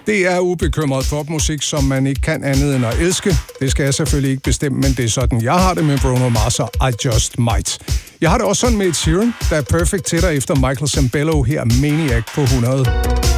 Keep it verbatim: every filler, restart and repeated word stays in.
Det er ubekymret popmusik, som man ikke kan andet end at elske. Det skal jeg selvfølgelig ikke bestemme, men det er sådan, jeg har det med Bruno Mars og I Just Might. Jeg har det også sådan med Ed Sheeran, der er perfekt til dig efter Michael Sembello her, Maniac på hundrede.